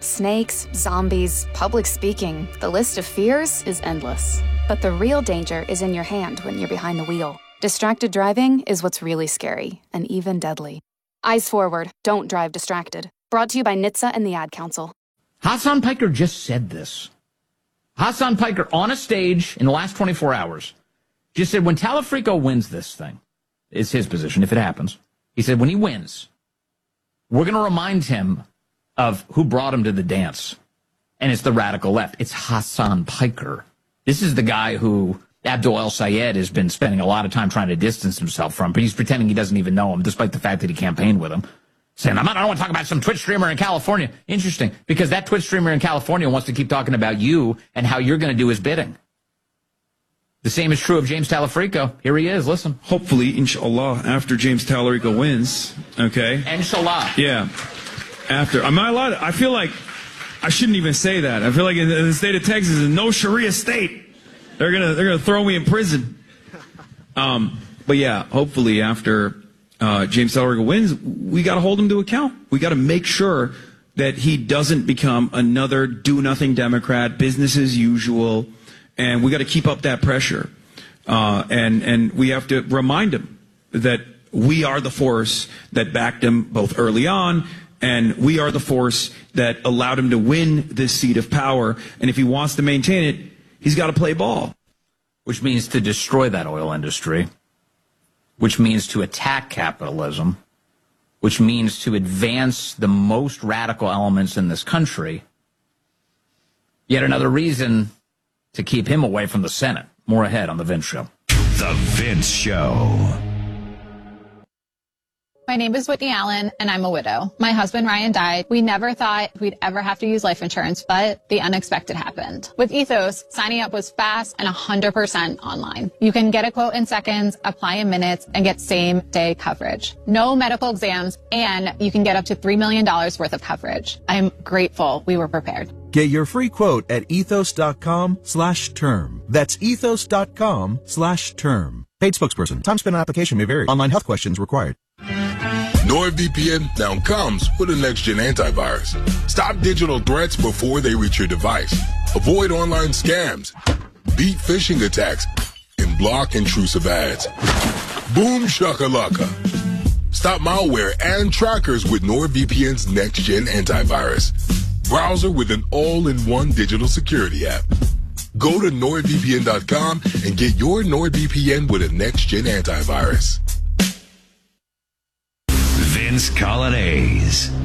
Snakes, zombies, public speaking. The list of fears is endless. But the real danger is in your hand when you're behind the wheel. Distracted driving is what's really scary and even deadly. Eyes forward. Don't drive distracted. Brought to you by NHTSA and the Ad Council. Hasan Piker just said this. Hasan Piker on a stage in the last 24 hours just said when Talafrico wins this thing, is his position if it happens. He said when he wins, we're going to remind him of who brought him to the dance. And it's the radical left. It's Hasan Piker. This is the guy who Abdul El-Sayed has been spending a lot of time trying to distance himself from, but he's pretending he doesn't even know him, despite the fact that he campaigned with him. Saying, I don't want to talk about some Twitch streamer in California. Interesting, because that Twitch streamer in California wants to keep talking about you and how you're going to do his bidding. The same is true of James Talafrico. Here he is, listen. Hopefully, inshallah, after James Talafrico wins, okay? Inshallah. Yeah. After. Am I allowed? I feel like I shouldn't even say that. I feel like in the state of Texas is no Sharia state. They're gonna throw me in prison. But yeah, hopefully after James Talafrico wins, we got to hold him to account. We got to make sure that he doesn't become another do-nothing Democrat, business as usual, and we got to keep up that pressure. And we have to remind him that we are the force that backed him both early on, and we are the force that allowed him to win this seat of power. And if he wants to maintain it, he's got to play ball. Which means to destroy that oil industry, which means to attack capitalism, which means to advance the most radical elements in this country. Yet another reason to keep him away from the Senate. More ahead on The Vince Show. The Vince Show. My name is Whitney Allen, and I'm a widow. My husband, Ryan, died. We never thought we'd ever have to use life insurance, but the unexpected happened. With Ethos, signing up was fast and 100% online. You can get a quote in seconds, apply in minutes, and get same-day coverage. No medical exams, and you can get up to $3 million worth of coverage. I'm grateful we were prepared. Get your free quote at ethos.com/term. That's ethos.com/term. Paid spokesperson. Time spent on application may vary. Online health questions required. NordVPN now comes with a next-gen antivirus. Stop digital threats before they reach your device. Avoid online scams, beat phishing attacks, and block intrusive ads. Boom shakalaka. Stop malware and trackers with NordVPN's next-gen antivirus. Browser with an all-in-one digital security app. Go to NordVPN.com and get your NordVPN with a next-gen antivirus. Vince Colonnese.